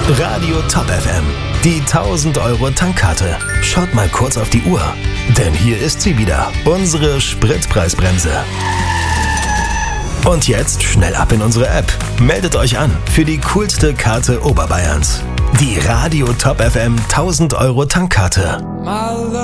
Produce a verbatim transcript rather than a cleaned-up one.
Radio Top F M. Die tausend Euro Tankkarte. Schaut mal kurz auf die Uhr. Denn hier ist sie wieder, unsere Spritpreisbremse. Und jetzt schnell ab in unsere App. Meldet euch an für die coolste Karte Oberbayerns. Die Radio Top F M tausend Euro Tankkarte.